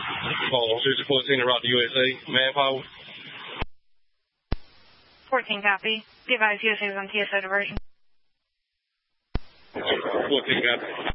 Call 14 to route to USA. Manpower. 14 copy. Be advised USA is on TSO diversion. 14 copy.